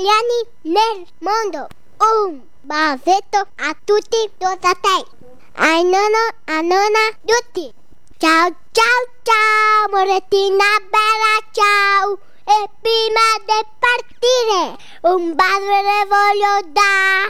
italiani nel mondo. Un basetto a tutti, da te. A nonna, tutti. Ciao, ciao, ciao, Morettina bella, ciao. E prima di partire, un bacio le voglio dare.